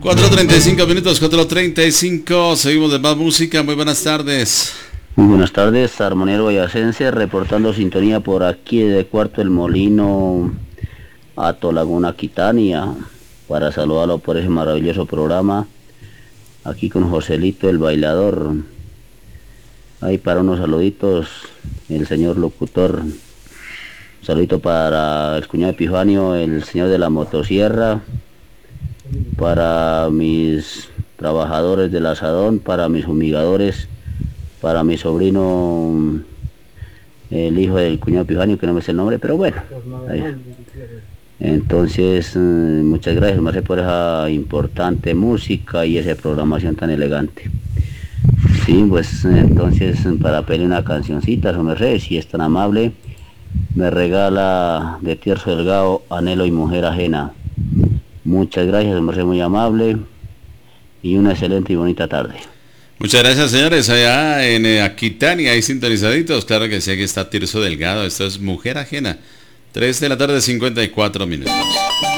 4:35, 4:35. Seguimos de más música. Muy buenas tardes. Muy buenas tardes, armoniero boyacense, reportando sintonía por aquí de Cuarto del Molino, Ato Laguna Quitania, para saludarlo por ese maravilloso programa. Aquí con Joselito el bailador. Ahí para unos saluditos, el señor locutor. Un saludito para el cuñado Epifanio, el señor de la motosierra. Para mis trabajadores del asadón, para mis fumigadores, para mi sobrino, el hijo del cuñado Epifanio, que no me sé el nombre, pero bueno. Ahí. Entonces, muchas gracias, Marce, por esa importante música y esa programación tan elegante. Sí, pues entonces, para pedir una cancioncita, su merced, si es tan amable, me regala de Tierzo Delgado, Anhelo y Mujer Ajena. Muchas gracias, me parece muy amable y una excelente y bonita tarde. Muchas gracias, señores. Allá en Aquitania, ahí sintonizaditos. Claro que sí, aquí está Tirso Delgado. Esto es Mujer Ajena. 3 de la tarde, 54 minutos.